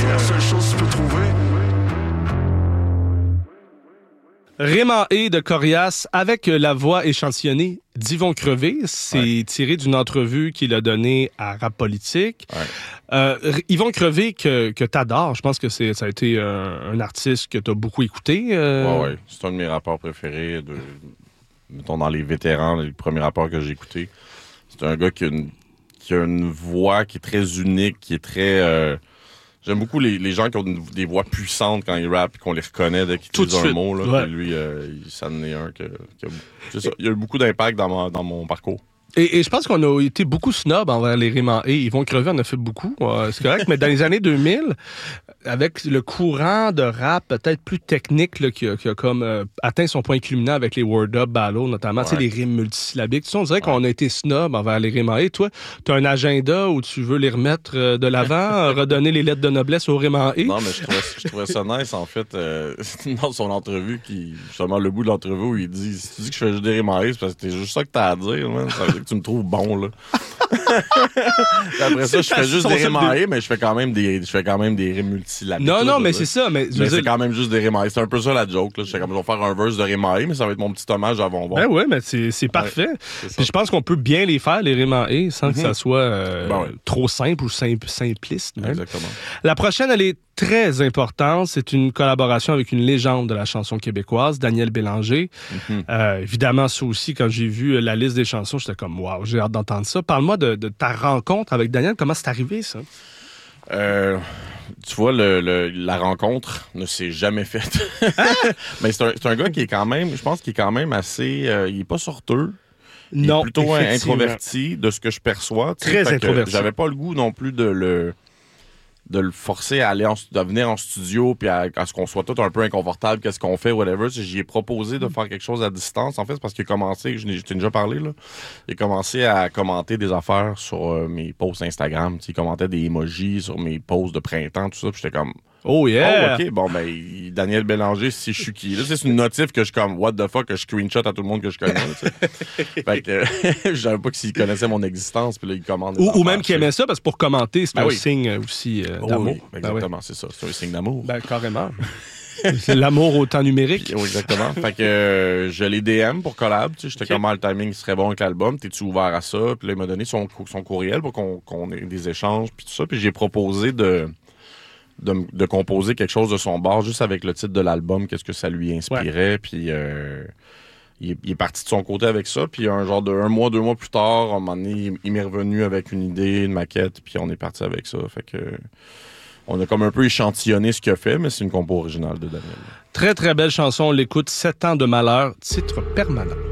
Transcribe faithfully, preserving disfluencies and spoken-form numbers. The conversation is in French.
c'est la seule chose que tu peux trouver. Raymond E. de Corias avec la voix échantillonnée d'Yvon Crevé. C'est ouais. tiré d'une entrevue qu'il a donnée à Rap Politique. Ouais. Euh, Yvon Crevé, que, que t'adores, je pense que c'est, ça a été un, un artiste que t'as beaucoup écouté. Euh... Oui, ouais. C'est un de mes rappeurs préférés. De, mettons, dans les vétérans, les premiers rappeurs que j'ai écoutés. C'est un gars qui a une, qui a une voix qui est très unique, qui est très... Euh, J'aime beaucoup les, les gens qui ont une, des voix puissantes quand ils rappent et qu'on les reconnaît dès qu'ils utilisent un mot. Là, ouais. Lui, euh, il, ça en est un que, que c'est ça. Il y a eu beaucoup d'impact dans, ma, dans mon parcours. Et, et je pense qu'on a été beaucoup snob envers les Raymond E. Yvon Crevé en a fait beaucoup, euh, c'est correct, mais dans les années deux mille, avec le courant de rap peut-être plus technique là, qui, a, qui a comme euh, atteint son point culminant avec les Word Up Battle, notamment ouais. les rimes multisyllabiques. Tu sais, on dirait ouais. qu'on a été snob envers les Raymond E. Toi, tu as un agenda où tu veux les remettre euh, de l'avant, redonner les lettres de noblesse aux Raymond E. Non, mais je trouvais, je trouvais ça nice, en fait, euh, dans son entrevue, qui, justement, le bout de l'entrevue où il dit « Si tu dis que je fais juste des Raymond E, c'est parce que c'est juste ça que t'as à dire, man. Ça veut dire que tu me trouves bon, là. » Après ça, je fais juste des rimes en E, mais je fais quand même des, je fais quand même des rimes multisyllabiques. Non, non, mais c'est ça. Mais, mais c'est quand même juste des rimes en E. C'est un peu ça la joke. Là. Je fais comme, je vais faire un verse de rimes en E, mais ça va être mon petit hommage à Bonbon. Ben oui, mais c'est, c'est parfait. Ouais, c'est Puis je pense qu'on peut bien les faire, les rimes en E, sans mm-hmm. que ça soit euh, ben ouais. trop simple ou simple, simpliste. Même. Exactement. La prochaine, elle est très importante. C'est une collaboration avec une légende de la chanson québécoise, Daniel Bélanger. Mm-hmm. Euh, évidemment, ça aussi, quand j'ai vu la liste des chansons, j'étais comme, waouh, j'ai hâte d'entendre ça. Parle-moi de, de ta rencontre avec Daniel. Comment c'est arrivé, ça? Euh, tu vois, le, le, la rencontre ne s'est jamais faite. Hein? Mais c'est un, c'est un gars qui est quand même, je pense qu'il est quand même assez... Euh, il est pas sorteux. Il non, est plutôt introverti de ce que je perçois. Très introverti. J'avais pas le goût non plus de le... de le forcer à aller en, de venir en studio puis à, à ce qu'on soit tout un peu inconfortable, qu'est-ce qu'on fait, whatever. J'y ai proposé de faire quelque chose à distance, en fait, parce qu'il a commencé, je t'ai déjà parlé, là, il a commencé à commenter des affaires sur euh, mes posts Instagram, il commentait des emojis sur mes posts de printemps, tout ça, puis j'étais comme... Oh yeah! Oh, OK, bon, ben, Daniel Bélanger, si je suis qui? Là, c'est une notif que je suis comme, what the fuck, que je screenshot à tout le monde que je connais, tu sais. Fait que, euh, je savais pas s'il connaissait mon existence, puis là, il commande. Ou, ou même qu'il aimait ça, parce que pour commenter, c'est ben un oui. signe aussi euh, oh, d'amour. Oui, exactement, ben oui. c'est ça. C'est un signe d'amour. Ben, carrément. C'est l'amour au temps numérique. Oui, exactement. Fait que euh, je l'ai D M pour collab. Tu sais, j'étais okay. comme, ah, le timing serait bon avec l'album. T'es-tu ouvert à ça? Puis là, il m'a donné son, son courriel pour qu'on, qu'on ait des échanges, puis tout ça. Puis j'ai proposé de... De, de composer quelque chose de son bord, juste avec le titre de l'album, qu'est-ce que ça lui inspirait. Ouais. Puis euh, il, est, il est parti de son côté avec ça. Puis un genre de un mois, deux mois plus tard, à un moment donné, il, il m'est revenu avec une idée, une maquette, puis on est parti avec ça. Fait que on a comme un peu échantillonné ce qu'il a fait, mais c'est une compo originale de Daniel. Très, très belle chanson. On l'écoute. Sept ans de malheur, titre permanent.